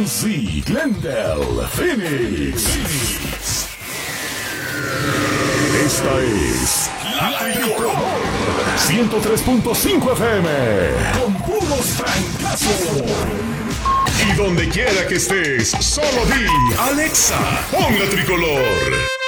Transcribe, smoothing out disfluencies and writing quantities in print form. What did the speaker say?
Muncie, Glendale, Phoenix. Esta es La Tricolor 103.5 FM con puros francazos. Y donde quiera que estés, solo di Alexa, pon La Tricolor.